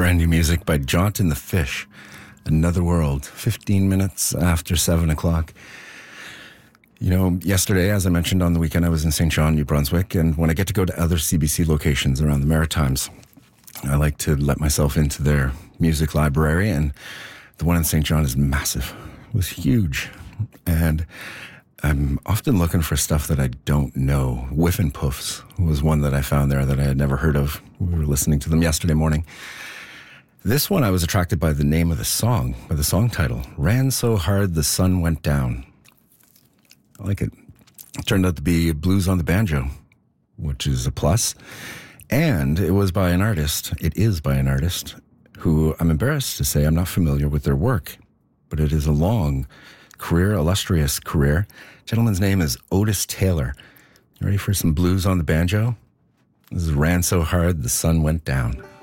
Brand new music by Jaunt and the Fish, Another World, 15 minutes after 7 o'clock. You know, yesterday, as I mentioned on the weekend, I was in St. John, New Brunswick, and when I get to go to other CBC locations around the Maritimes, I like to let myself into their music library, and the one in St. John is massive. It was huge, and I'm often looking for stuff that I don't know. Whiff and Puffs was one that I found there that I had never heard of. We were listening to them yesterday morning. This one I was attracted by the name of the song, by the song title. Ran so hard the sun went down. I like it. It turned out to be Blues on the Banjo, which is a plus. And it was by an artist. It is by an artist who I'm embarrassed to say I'm not familiar with their work, but it is a long career, illustrious career. Gentleman's name is Otis Taylor. You ready for some Blues on the Banjo? This is Ran So Hard the Sun Went Down.